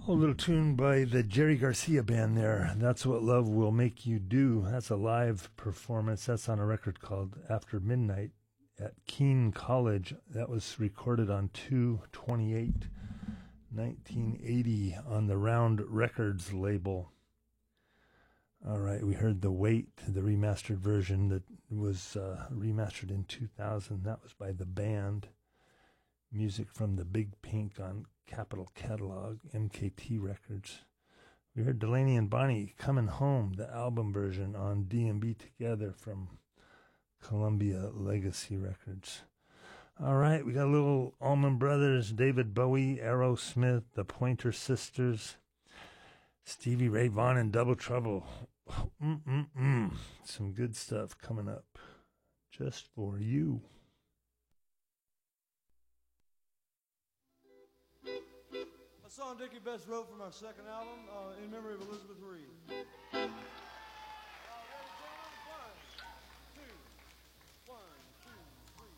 A little tune by the Jerry Garcia Band there. That's What Love Will Make You Do. That's a live performance. That's on a record called After Midnight at Keene College. That was recorded on 2/28/1980 on the Round Records label. All right, we heard The Wait, the remastered version that was remastered in 2000. That was by the band. Music from the Big Pink on Capitol Catalog, MKT Records. We heard Delaney and Bonnie Coming Home, the album version on D&B Together from Columbia Legacy Records. All right, we got a little Allman Brothers, David Bowie, Aerosmith, the Pointer Sisters, Stevie Ray Vaughan and Double Trouble. Some good stuff coming up just for you. A song Dickie Betts wrote from our second album, in memory of Elizabeth Reed.